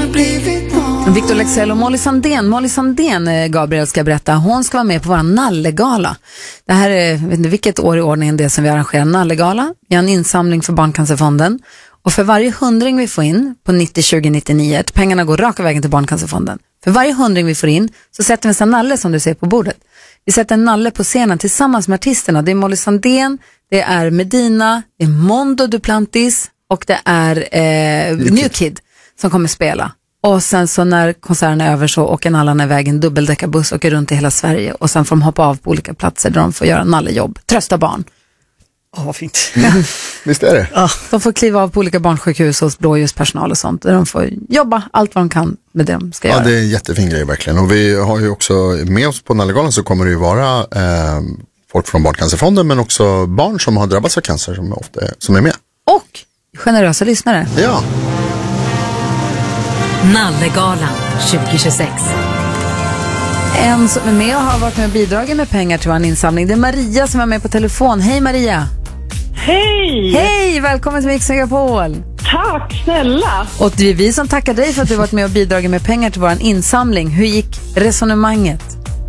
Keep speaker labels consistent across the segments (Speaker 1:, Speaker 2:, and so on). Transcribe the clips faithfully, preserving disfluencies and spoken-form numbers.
Speaker 1: blivit någon.
Speaker 2: Victor Leksell och Molly Sandén. Molly Sandén, eh, Gabriel ska berätta, hon ska vara med på vår Nallegala. Det här är, jag vet inte vilket år i ordningen det är som vi arrangerar Nallegala. Vi har en insamling för Barncancerfonden. Och för varje hundring vi får in på nittio tjugo nittionio, pengarna går raka vägen till Barncancerfonden. För varje hundring vi får in så sätter vi en nalle som du ser på bordet. Vi sätter en nalle på scenen tillsammans med artisterna. Det är Molly Sandén, det är Medina, det är Mondo Duplantis och det är eh, New Kid som kommer spela. Och sen så när konserten är över så åker nallarna iväg en dubbeldäckarbuss och åker runt i hela Sverige. Och sen får de hoppa av på olika platser där de får göra nallejobb. Trösta barn.
Speaker 3: Åh, oh, vad fint.
Speaker 4: Mm. Visst är det?
Speaker 2: Ja. De får kliva av på olika barnsjukhus hos blåljuspersonal och sånt. Där de får jobba allt vad de kan med det de ska
Speaker 4: ja,
Speaker 2: göra.
Speaker 4: Ja, det är en jättefin grej verkligen. Och vi har ju också med oss på Nallegalan så kommer det ju vara eh, folk från Barncancerfonden men också barn som har drabbats av cancer som, ofta är, som är med.
Speaker 2: Och generösa lyssnare.
Speaker 4: Ja.
Speaker 5: Nallegalan tjugo tjugosex.
Speaker 2: En som är med och har varit med och bidragit med pengar till vår insamling. Det är Maria som är med på telefon. Hej Maria!
Speaker 6: Hej!
Speaker 2: Hej, välkommen till Mix Megapol.
Speaker 6: Tack, snälla!
Speaker 2: Och det är vi som tackar dig för att du varit med och bidragit med pengar till vår insamling. Hur gick resonemanget?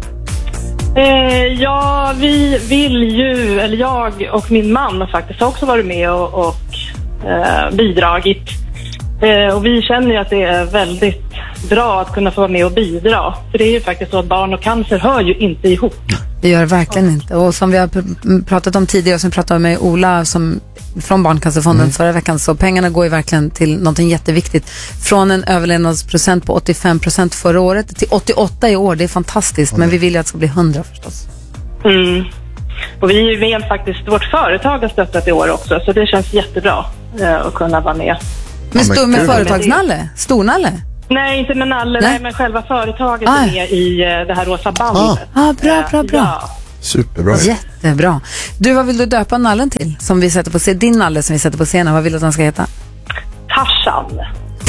Speaker 6: Eh, ja, vi vill ju, eller jag och min man har faktiskt också varit med och, och eh, bidragit. Eh, och vi känner ju att det är väldigt bra att kunna få vara med och bidra. För det är ju faktiskt så att barn och cancer hör ju inte ihop.
Speaker 2: Det gör det verkligen inte. Och som vi har pr- pratat om tidigare och som pratade med Ola som, från Barncancerfonden mm. förra veckan, så pengarna går ju verkligen till någonting jätteviktigt. Från en överlevnadsprocent på åttiofem procent förra året till åttioåtta i år. Det är fantastiskt, mm. men vi vill ju att det ska bli hundra förstås.
Speaker 6: Mm. Och vi är ju med faktiskt, vårt företag har stöttat i år också, så det känns jättebra eh, att kunna vara med.
Speaker 2: Men stå med företagsnalle? Stornalle?
Speaker 6: Nej, inte med nalle, nej, men själva företaget
Speaker 2: ah.
Speaker 6: är med i det här rosa bandet.
Speaker 2: Ah, ah bra, bra, bra.
Speaker 6: Ja.
Speaker 4: Superbra.
Speaker 2: Jättebra. Du, vad vill du döpa nallen till? Som vi sätter på scenen, din nalle som vi sätter på scenen, vad vill du att den ska heta?
Speaker 6: Tarzan.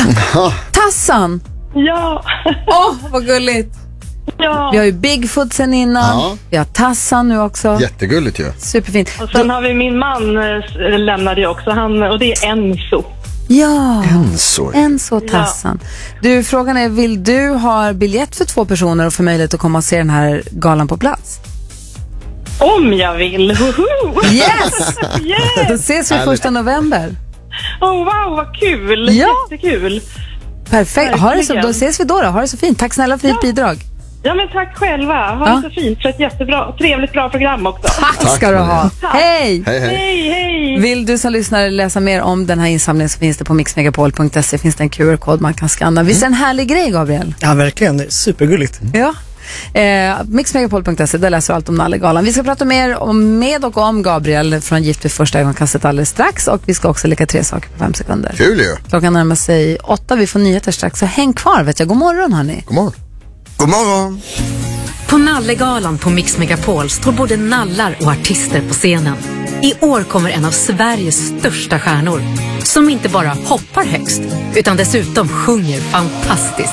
Speaker 2: Tassan?
Speaker 6: Ja.
Speaker 2: Åh, oh, vad gulligt.
Speaker 6: Ja.
Speaker 2: Vi har ju Bigfoot sen innan.
Speaker 4: Ja.
Speaker 2: Vi har Tassan nu också.
Speaker 4: Jättegulligt ju.
Speaker 2: Superfint.
Speaker 6: Och sen du... har vi min man äh, lämnade ju också, han, och det är Enzo.
Speaker 2: Ja,
Speaker 4: Enzo.
Speaker 2: Enzo Tassan. Ja. Du, frågan är, vill du ha biljett för två personer och få möjlighet att komma och se den här galan på plats?
Speaker 6: Om jag vill. Woho!
Speaker 2: Yes!
Speaker 6: Yes!
Speaker 2: Då ses vi första november.
Speaker 6: Oh wow, vad kul.
Speaker 2: Ja.
Speaker 6: Jättekul.
Speaker 2: Perfekt. Har det så, då ses vi då då. Ha det så fint. Tack snälla för ditt ja. bidrag.
Speaker 6: Ja, men tack själva. Ha ja. det så fint för ett jättebra, trevligt, bra program också.
Speaker 2: Tack, tack ska du ha. Hej.
Speaker 4: Hej, hej.
Speaker 6: Hej, hej.
Speaker 2: Vill du som lyssnar läsa mer om den här insamlingen så finns det på mixmegapol punkt se. Finns det en Q R-kod man kan scanna. Visst är en härlig grej, Gabriel?
Speaker 3: Ja, verkligen. Det är supergulligt.
Speaker 2: Ja. Eh, mixmegapol punkt se, där läser du allt om Nallegalan. Vi ska prata mer om, med och om Gabriel från Gift vid första ögonkastet alldeles strax. Och vi ska också leka tre saker på fem sekunder.
Speaker 4: Kul ju.
Speaker 2: Klockan närmar sig åtta, vi får nyheter strax. Så häng kvar, vet jag. God morgon, hörni.
Speaker 4: God morgon. God morgon.
Speaker 5: På Nallegalan på Mix Megapol står både nallar och artister på scenen. I år kommer en av Sveriges största stjärnor som inte bara hoppar högst utan dessutom sjunger fantastiskt.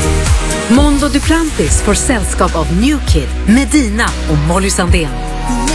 Speaker 5: Mondo Duplantis får sällskap av New Kid, Medina och Molly Sandén.